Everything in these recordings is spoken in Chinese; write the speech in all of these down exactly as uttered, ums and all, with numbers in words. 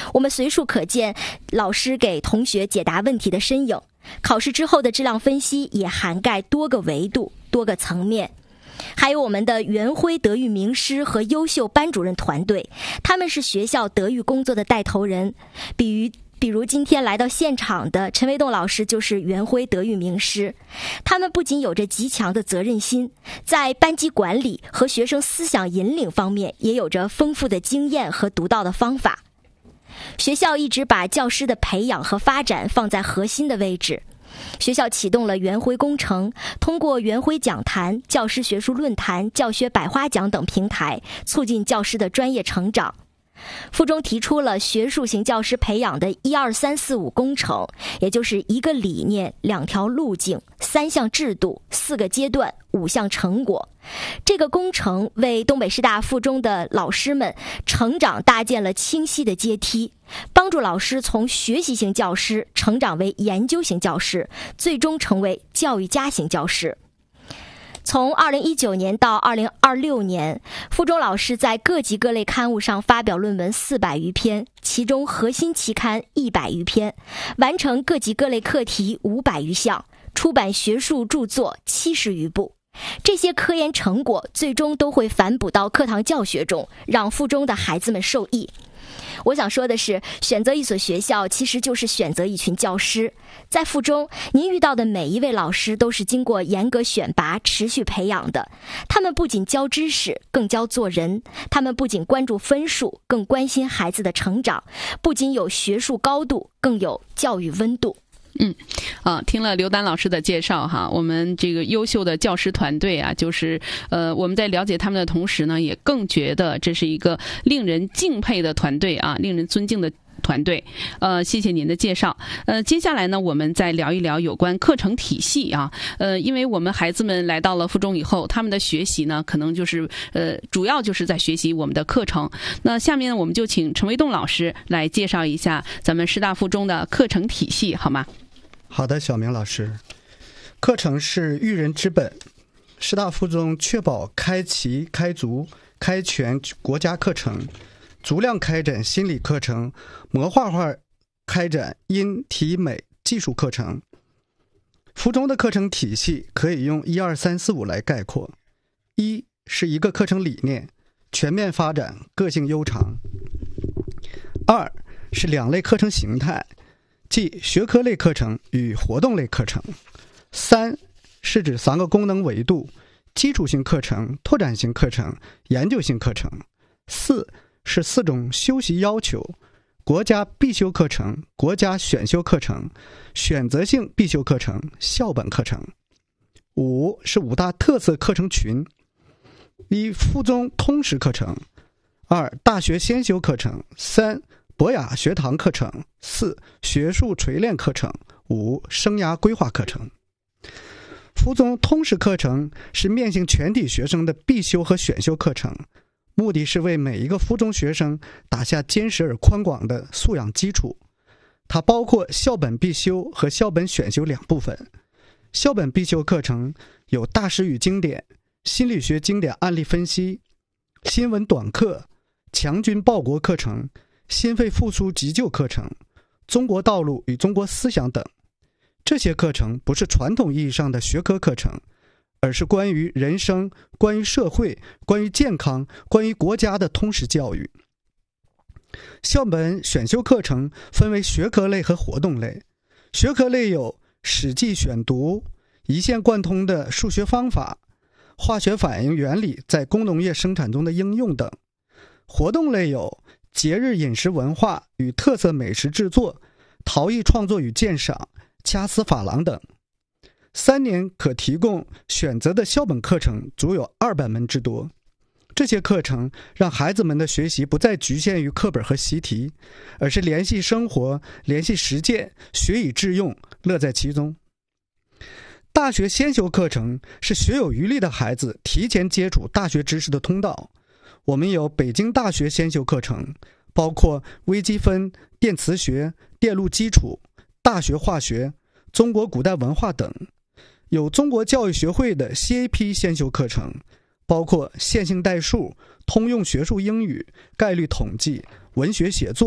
我们随处可见老师给同学解答问题的身影。考试之后的质量分析也涵盖多个维度、多个层面。还有我们的元辉德育名师和优秀班主任团队，他们是学校德育工作的带头人。比如比如今天来到现场的陈维栋老师就是元辉德育名师，他们不仅有着极强的责任心，在班级管理和学生思想引领方面也有着丰富的经验和独到的方法。学校一直把教师的培养和发展放在核心的位置。学校启动了元辉工程，通过元辉讲坛、教师学术论坛、教学百花奖等平台，促进教师的专业成长。附中提出了学术型教师培养的一二三四五工程，也就是一个理念、两条路径、三项制度、四个阶段、五项成果。这个工程为东北师大附中的老师们成长搭建了清晰的阶梯，帮助老师从学习型教师成长为研究型教师，最终成为教育家型教师。从二零一九年到二零二六年，附中老师在各级各类刊物上发表论文四百余篇，其中核心期刊一百余篇，完成各级各类课题五百余项，出版学术著作七十余部。这些科研成果最终都会反哺到课堂教学中，让附中的孩子们受益。我想说的是，选择一所学校其实就是选择一群教师。在附中，您遇到的每一位老师都是经过严格选拔、持续培养的。他们不仅教知识，更教做人。他们不仅关注分数，更关心孩子的成长。不仅有学术高度，更有教育温度。 嗯，啊，听了刘丹老师的介绍哈，我们这个优秀的教师团队啊，就是呃，我们在了解他们的同时呢，也更觉得这是一个令人敬佩的团队啊，令人尊敬的团队。呃，谢谢您的介绍。呃，接下来呢，我们再聊一聊有关课程体系啊。呃，因为我们孩子们来到了附中以后，他们的学习呢，可能就是呃，主要就是在学习我们的课程。那下面呢，我们就请陈维栋老师来介绍一下咱们师大附中的课程体系，好吗？ 好的，小明老师，课程是育人之本，师大附中确保开齐、开足、开全国家课程，足量开展心理课程，模块化开展音体美技术课程。附中的课程体系可以用一二三四五来概括：一是一个课程理念，全面发展个性优长；二是两类课程形态，即学科类课程与活动类课程；三是指三个功能维度：基础性课程、拓展性课程、研究性课程；四是四种修习要求：国家必修课程、国家选修课程、选择性必修课程、校本课程；五是五大特色课程群：一、附中通识课程；二、大学先修课程；三、博雅学堂课程；四、学术锤炼课程；五、生涯规划课程。附中通识课程是面向全体学生的必修和选修课程，目的是为每一个附中学生打下坚实而宽广的素养基础。它包括校本必修和校本选修两部分。校本必修课程有大师与经典、心理学经典案例分析、新闻短课、强军报国课程、心肺复苏急救课程、中国道路与中国思想等。这些课程不是传统意义上的学科课程，而是关于人生、关于社会、关于健康、关于国家的通识教育。校本选修课程分为学科类和活动类。学科类有史记选读、一线贯通的数学方法、化学反应原理在工农业生产中的应用等。活动类有节日饮食文化与特色美食制作、陶艺创作与鉴赏、掐丝珐琅等。三年可提供选择的校本课程足有二百门之多。这些课程让孩子们的学习不再局限于课本和习题，而是联系生活、联系实践，学以致用，乐在其中。大学先修课程是学有余力的孩子提前接触大学知识的通道。我们有北京大学先修课程，包括微积分、电磁学、电路基础、大学化学、中国古代文化等。有中国教育学会的 C A P 先修课程，包括线性代数、通用学术英语、概率统计、文学写作、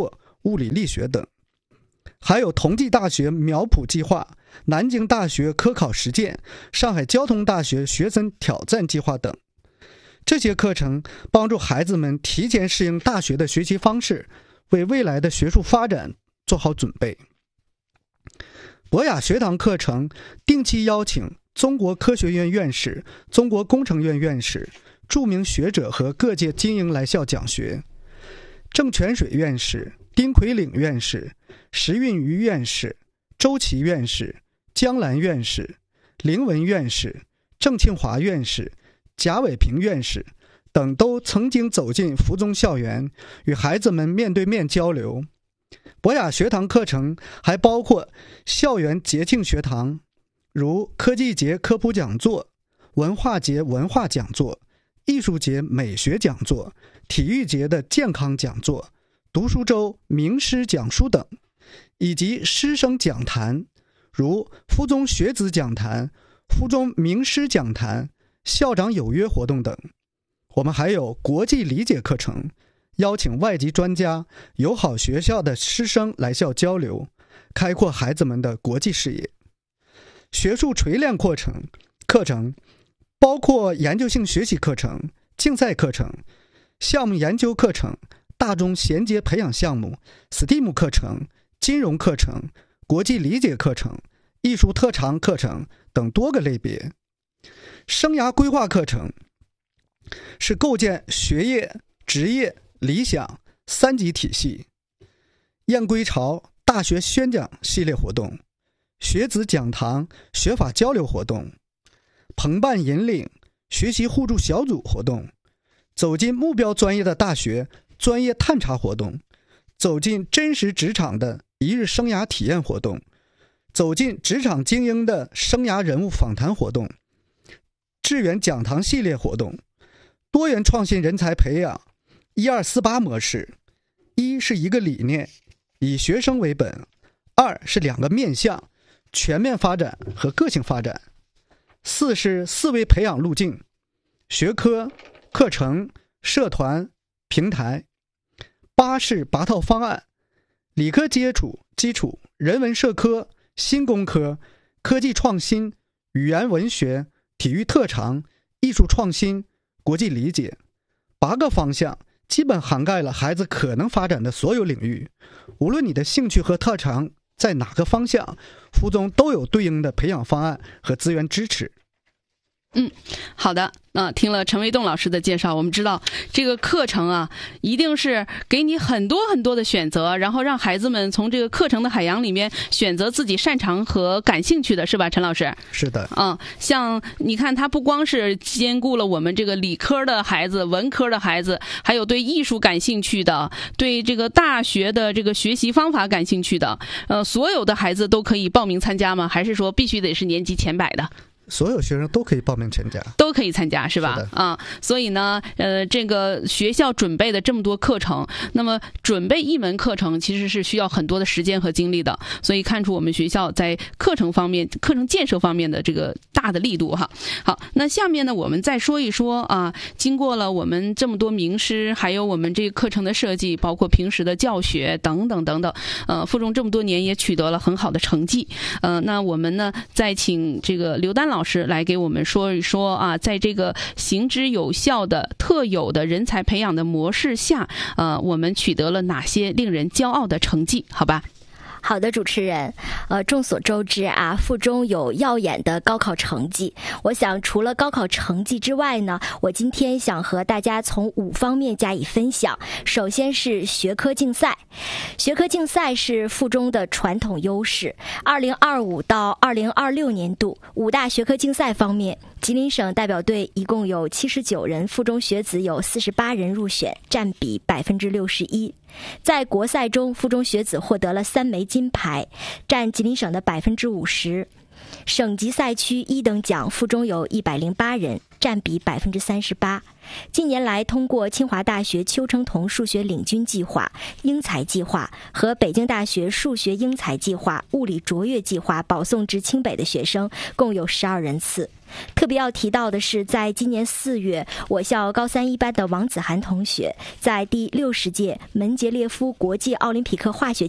物理力学等。还有同济大学苗圃计划、南京大学科考实践、上海交通大学学生挑战计划等。这些课程帮助孩子们提前适应大学的学习方式，为未来的学术发展做好准备。博雅学堂课程定期邀请中国科学院院士、中国工程院院士、著名学者和各界精英来校讲学。郑泉水院士、丁奎岭院士、石运瑜院士、周琦院士、江兰院士、林文院士、郑庆华院士、贾伟平院士等都曾经走进附中校园，与孩子们面对面交流。博雅学堂课程还包括校园节庆学堂，如科技节科普讲座、文化节文化讲座、艺术节美学讲座、体育节的健康讲座、读书周名师讲书等，以及师生讲坛，如附中学子讲坛、附中名师讲坛、校长有约活动等。我们还有国际理解课程，邀请外籍专家、友好学校的师生来校交流，开阔孩子们的国际视野。学术锤炼课程课程包括研究性学习课程、竞赛课程、项目研究课程、大中衔接培养项目、S T E A M 课程、金融课程、国际理解课程、艺术特长课程等多个类别。生涯规划课程是构建学业、职业、理想三级体系。燕归巢大学宣讲系列活动、学子讲堂学法交流活动、朋伴引领学习互助小组活动、走进目标专业的大学专业探查活动、走进真实职场的一日生涯体验活动、走进职场精英的生涯人物访谈活动、志愿讲堂系列活动、多元创新人才培养一二四八模式。一是一个理念，以学生为本；二是两个面向，全面发展和个性发展；四是四维培养路径，学科、课程、社团、平台；八是八套方案，理科基础、基础、人文社科、新工科、科技创新、语言文学、体育特长、艺术创新、国际理解。八个方向基本涵盖了孩子可能发展的所有领域，无论你的兴趣和特长在哪个方向，附中都有对应的培养方案和资源支持。 嗯，好的。那、呃、听了陈维栋老师的介绍，我们知道这个课程啊，一定是给你很多很多的选择，然后让孩子们从这个课程的海洋里面选择自己擅长和感兴趣的，是吧，陈老师？ 是的。 嗯，像你看，他不光是兼顾了我们这个理科的孩子、文科的孩子，还有对艺术感兴趣的，对这个大学的这个学习方法感兴趣的，呃，所有的孩子都可以报名参加吗？还是说必须得是年级前百的？ 所有学生都可以报名参加， 都可以参加，是吧？ 是啊，所以呢，呃，这个学校准备的这么多课程，那么准备一门课程其实是需要很多的时间和精力的，所以看出我们学校在课程方面、课程建设方面的这个大的力度哈。好，那下面呢，我们再说一说啊，经过了我们这么多名师，还有我们这个课程的设计，包括平时的教学等等等等，呃，附中这么多年也取得了很好的成绩。呃，那我们呢，再请这个刘丹老师来给我们说一说啊，在这个行之有效的特有的人才培养的模式下，呃，我们取得了哪些令人骄傲的成绩？好吧。 好的，主持人，呃，众所周知啊，附中有耀眼的高考成绩。我想，除了高考成绩之外呢，我今天想和大家从五方面加以分享。首先是学科竞赛，学科竞赛是附中的传统优势。二零二五到二零二六年度五大学科竞赛方面，吉林省代表队一共有七十九人，附中学子有四十八人入选，占比百分之六十一。在国赛中，附中学子获得了三枚金牌，占吉林省的百分之五十。 省级赛区一等奖附中有一百零八人，占比百分之三十八。近年来，通过清华大学邱成桐数学领军计划、英才计划和北京大学数学英才计划、物理卓越计划保送至清北的学生共有十二人次。特别要提到的是，在今年四月，我校高三一班的王子涵同学在第六十届门捷列夫国际奥林匹克化学